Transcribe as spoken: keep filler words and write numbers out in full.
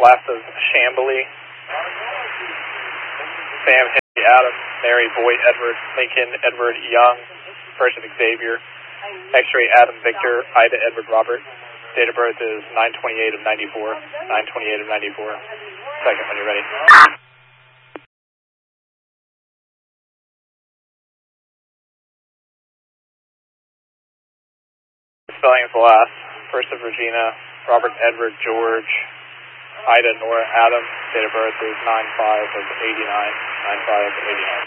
last of Chambly, Sam, Henry, Adam, Mary, Boyd, Edward, Lincoln, Edward, Young, first of Xavier, X-ray, Adam, Victor, Ida, Edward, Robert. Date of birth is nine twenty-eight of ninety-four, nine twenty-eight of ninety-four. Second when you're ready. Spelling is the last. First of Regina, Robert, Edward, George, Ida, Nora, Adam. Date of birth is nine five of eighty-nine, nine five of eighty-nine.